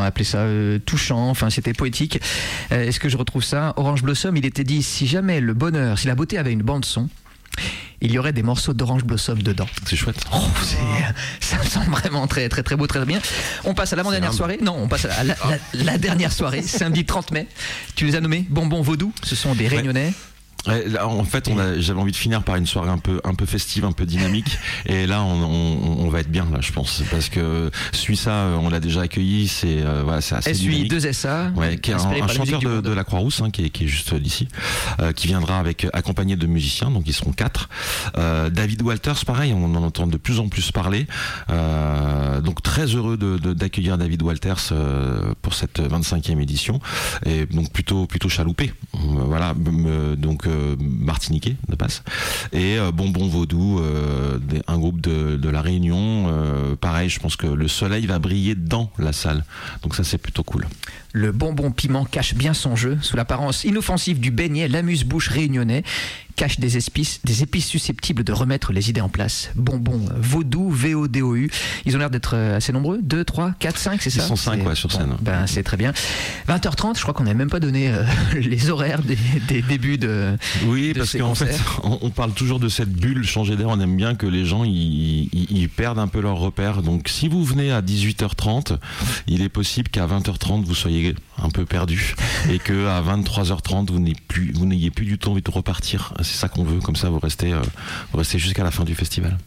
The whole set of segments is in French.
appelé ça touchant, enfin c'était poétique. Est-ce que je retrouve ça? Orange Blossom, il était dit, si jamais le bonheur, si la beauté avait une bande son, il y aurait des morceaux d'Orange Blossom dedans. C'est chouette. Ça me semble vraiment très très très beau, très bien. On passe à l'avant-dernière soirée. Non, on passe à la dernière soirée, samedi 30 mai. Tu les as nommés Bonbons Vaudou. Ce sont des Réunionnais. Là, en fait, j'avais envie de finir par une soirée un peu festive, un peu dynamique. Et là, on va être bien, là, je pense, parce que Suissa, on l'a déjà accueilli. C'est assez dynamique. SUI2SA, qui est un chanteur de la Croix-Rousse, qui est juste d'ici, qui viendra accompagné de musiciens. Donc ils seront 4. David Walters, pareil, on en entend de plus en plus parler. Donc très heureux d'accueillir David Walters pour cette 25e édition. Et donc plutôt chaloupé. Voilà. Donc martiniquais de passe, et Bonbon Vaudou, un groupe de la Réunion, pareil, je pense que le soleil va briller dans la salle, donc ça c'est plutôt cool. Le bonbon piment cache bien son jeu. Sous l'apparence inoffensive du beignet, l'amuse-bouche réunionnais cache des épices susceptibles de remettre les idées en place. Bonbon Vaudou, VODOU. Ils ont l'air d'être assez nombreux. 2, 3, 4, 5, c'est ça? Ils sont 5 sur scène. C'est très bien. 20h30, je crois qu'on n'a même pas donné les horaires des débuts de. Oui, parce qu'en fait, on parle toujours de cette bulle changer d'air. On aime bien que les gens ils perdent un peu leurs repères. Donc si vous venez à 18h30, il est possible qu'à 20h30 vous soyez un peu perdu et qu'à 23h30 vous n'ayez plus du tout envie de repartir. C'est ça qu'on veut, comme ça vous restez jusqu'à la fin du festival.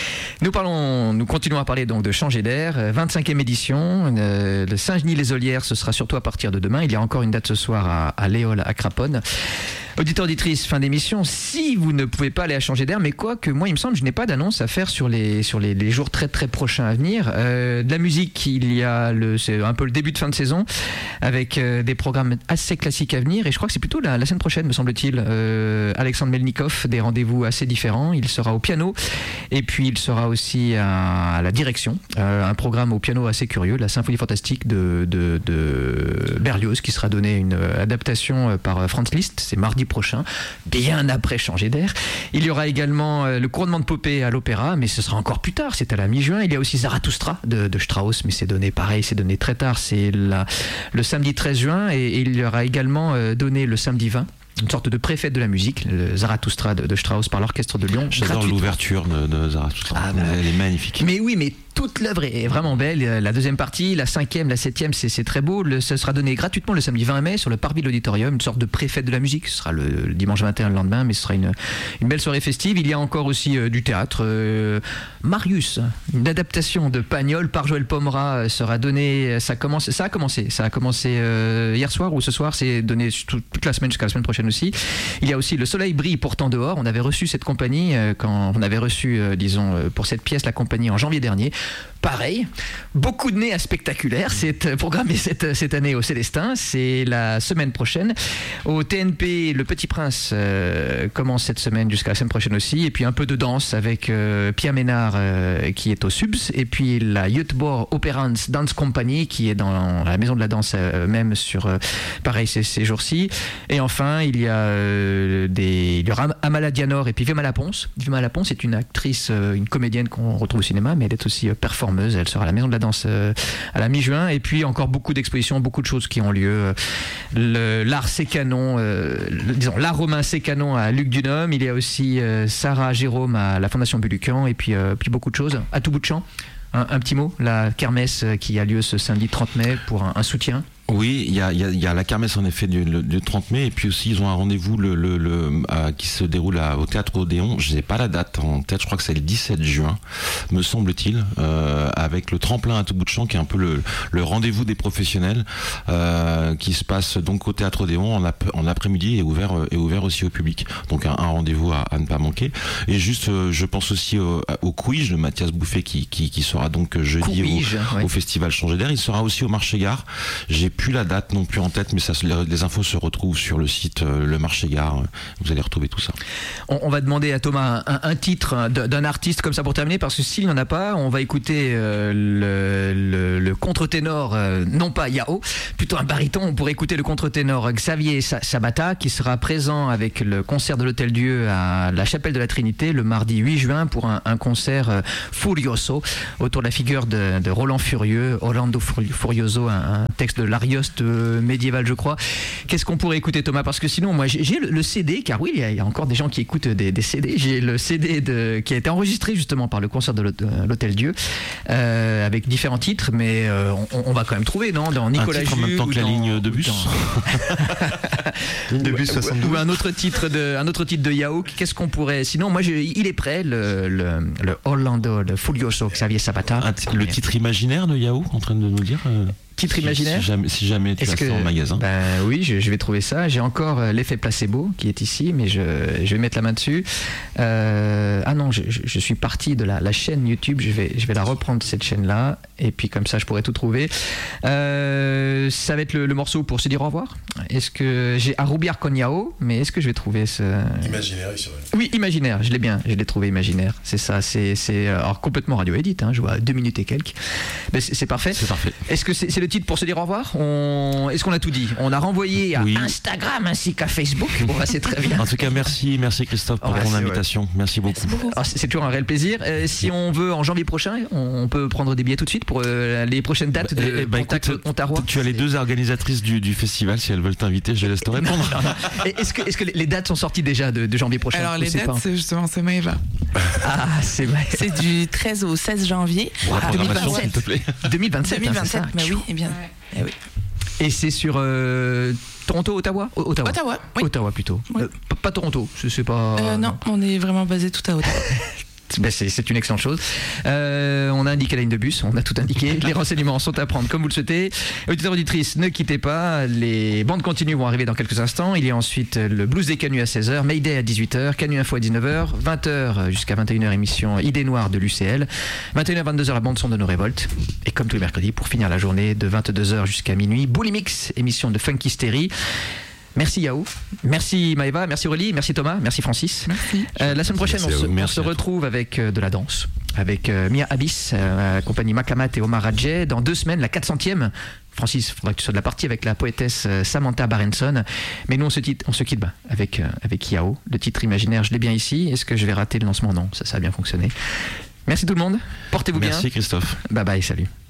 Nous continuons à parler donc de changer d'air. 25e édition, le Saint-Genis-les-Olières, ce sera surtout à partir de demain. Il y a encore une date ce soir à Léol, à Craponne. Auditeurs, auditrices, fin d'émission. Si vous ne pouvez pas aller à changer d'air, mais quoi que moi, il me semble, je n'ai pas d'annonce à faire sur les jours très très prochains à venir. De la musique, c'est un peu le début de fin de saison, avec des programmes assez classiques à venir. Et je crois que c'est plutôt la semaine prochaine, me semble-t-il. Alexandre Melnikov, des rendez-vous assez différents. Il sera au piano, et puis il sera aussi à la direction. Un programme au piano assez curieux, la Symphonie fantastique de Berlioz, qui sera donné une adaptation par Franz Liszt. C'est mardi prochain, bien après changer d'air. Il y aura également le couronnement de Popée à l'Opéra, mais ce sera encore plus tard, c'est à la mi-juin. Il y a aussi Zarathustra de Strauss, mais c'est donné pareil, c'est donné très tard, c'est le samedi 13 juin, et il y aura également donné le samedi 20. Une sorte de préfète de la musique, le Zarathustra de Strauss par l'Orchestre de Lyon. J'adore l'ouverture de Zarathustra, elle est magnifique. Mais oui, mais toute l'œuvre est vraiment belle. La deuxième partie, la 5e, la 7e, c'est très beau. Ça sera donné gratuitement le samedi 20 mai sur le Parvis de l'Auditorium, une sorte de préfète de la musique. Ce sera le dimanche 21 le lendemain, mais ce sera une belle soirée festive. Il y a encore aussi du théâtre. Marius, une adaptation de Pagnol par Joël Pomera sera donnée. Ça a commencé hier soir ou ce soir. C'est donné toute la semaine jusqu'à la semaine prochaine aussi. Il y a aussi Le Soleil brille pourtant dehors. On avait reçu cette compagnie quand on avait reçu, pour cette pièce, la compagnie en janvier dernier. Pareil, beaucoup de nez à spectaculaire. C'est programmé cette année au Célestin. C'est la semaine prochaine. Au TNP, Le Petit Prince commence cette semaine jusqu'à la semaine prochaine aussi. Et puis un peu de danse avec Pierre Ménard qui est au Subs. Et puis la Göteborg Operans Dance Company qui est dans la maison de la danse même sur pareil ces jours-ci. Et enfin, il y aura Amala Dianor et puis Vimala Ponce. Vimala Ponce est une actrice, une comédienne qu'on retrouve au cinéma, mais elle est aussi performeuse. Elle sera à la maison de la danse à la mi-juin. Et puis encore beaucoup d'expositions, beaucoup de choses qui ont lieu. L'art Sécanon, l'art romain Sécanon à Luc Dunhomme. Il y a aussi Sarah Jérôme à la Fondation Bulucan. Et puis beaucoup de choses à tout bout de champ. Un petit mot, la kermesse qui a lieu ce samedi 30 mai pour un soutien. Oui, il y a la kermesse en effet du 30 mai, et puis aussi ils ont un rendez-vous qui se déroule au Théâtre Odéon. Je n'ai pas la date en tête, je crois que c'est le 17 juin, me semble-t-il, avec le tremplin à tout bout de champ, qui est un peu le rendez-vous des professionnels, qui se passe donc au Théâtre Odéon en après-midi et ouvert aussi au public. Donc un rendez-vous à ne pas manquer. Et juste, je pense aussi au Quiz de Mathias Bouffet qui sera donc jeudi au Festival Changer d'air. Il sera aussi au Marché Gare. J'ai plus la date non plus en tête, mais les infos se retrouvent sur le site Le Marché Gare. Vous allez retrouver tout ça. On va demander à Thomas un titre d'un artiste comme ça pour terminer, parce que s'il n'y en a pas, on va écouter le contre-ténor, non pas Yao, plutôt un baryton. On pourrait écouter le contre-ténor Xavier Sabata, qui sera présent avec le concert de l'Hôtel Dieu à la Chapelle de la Trinité le mardi 8 juin pour un concert Furioso autour de la figure de Roland Furieux, Orlando Furioso, un texte de l'Arioste médiéval, je crois. Qu'est-ce qu'on pourrait écouter, Thomas? Parce que sinon, moi, j'ai le CD, car oui, il y a encore des gens qui écoutent des CD. J'ai le CD qui a été enregistré justement par le concert de l'Hôtel Dieu, avec différents titres, mais on va quand même trouver, non, dans Nicolas Jus, en même temps que la ligne de bus. De bus 72. Ou un autre titre de Yao. Qu'est-ce qu'on pourrait? Sinon, moi, il est prêt, le Orlando, le Furioso, Xavier Sabata. Le titre imaginaire de Yao, en train de nous dire. Titre imaginaire. Si jamais tu as ça en magasin. Ben oui, je vais trouver ça. J'ai encore l'effet placebo qui est ici, mais je vais mettre la main dessus. Ah non, je suis parti de la chaîne YouTube. Je vais la reprendre, cette chaîne-là, et puis comme ça, je pourrai tout trouver. Ça va être le morceau pour se dire au revoir. Est-ce que j'ai un Roubiard con Yao, mais est-ce que je vais trouver ce Imaginaire, il serait. Oui, imaginaire. Je l'ai trouvé imaginaire. C'est ça. C'est alors complètement radio edit. Hein, je vois 2 minutes et quelques. Mais c'est parfait. C'est parfait. Est-ce que c'est le titre pour se dire au revoir? Est-ce qu'on a tout dit? On a renvoyé à Instagram ainsi qu'à Facebook. Bon, bah, c'est très bien. En tout cas, merci Christophe pour ton invitation. Merci beaucoup. Alors, c'est toujours un réel plaisir. Si on veut, en janvier prochain, on peut prendre des billets tout de suite pour les prochaines dates de Contact Ontario. Tu as les 2 organisatrices du festival. Si elles veulent t'inviter, je laisse te répondre. Non. Est-ce que les dates sont sorties déjà de janvier prochain? Alors les dates, c'est justement, c'est Maëva. Ah, c'est vrai. C'est du 13 au 16 janvier. La programmation, s'il te plaît. 2027. 2027, mais oui, eh bien. Ouais. Oui. Et c'est sur Toronto, Ottawa? Ottawa, oui. Ottawa plutôt. Oui. Pas Toronto, c'est pas. Non, on est vraiment basé tout à Ottawa. Ben c'est une excellente chose. On a indiqué la ligne de bus, on a tout indiqué. Les renseignements sont à prendre comme vous le souhaitez. Auditeurs, auditrices, ne quittez pas. Les bandes continues vont arriver dans quelques instants. Il y a ensuite le Blues des Canuts à 16h, Mayday à 18h, Canut Info à 19h, 20h jusqu'à 21h, émission Idées Noires de l'UCL. 21h, 22h, la bande-son de nos révoltes. Et comme tous les mercredis, pour finir la journée, de 22h jusqu'à minuit, Bully Mix, émission de Funky Stéry. Merci Yao, merci Maëva, merci Aurélie, merci Thomas, merci Francis. Merci. La semaine prochaine, on se retrouve avec de la danse, avec Mia Abyss, compagnie Makamat et Omar Radjeh. Dans 2 semaines, la 400e. Francis, il faudra que tu sois de la partie avec la poétesse Samantha Barenson. Mais nous, on se quitte avec Yao. Le titre imaginaire, je l'ai bien ici. Est-ce que je vais rater le lancement? Non, ça a bien fonctionné. Merci tout le monde, portez-vous bien. Merci Christophe. Bye bye, salut.